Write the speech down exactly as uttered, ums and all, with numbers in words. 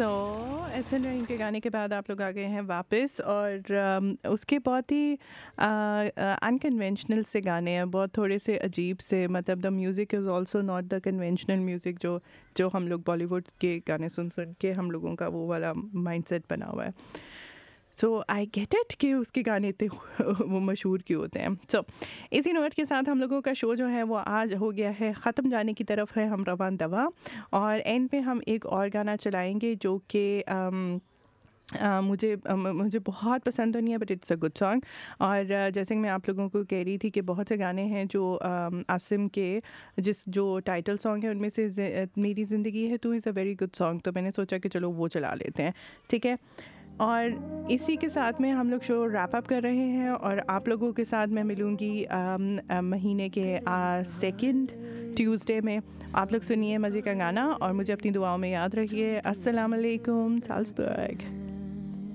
सो S N रहीम के गाने के बाद आप लोग आ गए हैं वापस और अम, उसके बहुत ही अनकन्वेंशनल से गाने हैं, बहुत थोड़े से अजीब से, मतलब the music is also not the conventional music जो जो हम लोग बॉलीवुड के गाने सुन सुन के हम लोगों का वो वाला माइंडसेट बना हुआ है। सो आई गेट इट कि उसके गाने इतने वो मशहूर क्यों होते हैं। सो इसी नोट के साथ हम लोगों का शो जो है वो आज हो गया है ख़त्म, जाने की तरफ है हम रवान दवा, और एंड पे हम एक और गाना चलाएंगे जो कि अम, अ, मुझे अ, म- मुझे बहुत पसंद तो नहीं है but it's a good song. और अ, जैसे कि मैं आप लोगों को कह रही थी कि बहुत से गाने हैं जो अम, आसिम के जिस जो टाइटल सॉन्ग है उनमें से ज़ि- अ, मेरी ज़िंदगी है तू is a very good song, तो मैंने सोचा कि चलो वो चला लेते हैं, ठीक है। और इसी के साथ में हम लोग शो रैप अप कर रहे हैं और आप लोगों के साथ मैं मिलूँगी अम, अ, महीने के सेकंड ट्यूसडे में। आप लोग सुनिए मज़े का गाना और मुझे अपनी दुआओं में याद रखिए। अस्सलाम वालेकुम, साल्सबर्ग।